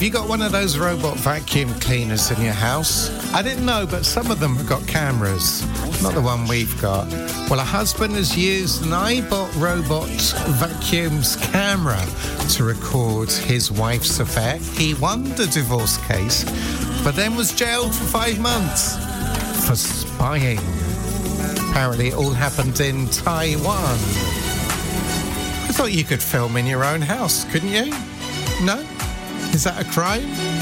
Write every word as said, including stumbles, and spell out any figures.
Have you got one of those robot vacuum cleaners in your house? I didn't know, but some of them have got cameras. Not the one we've got. Well, a husband has used an iBot robot vacuum's camera to record his wife's affair. He won the divorce case, but then was jailed for five months for spying. Apparently it all happened in Taiwan. I thought you could film in your own house, couldn't you? No? Is that a crime?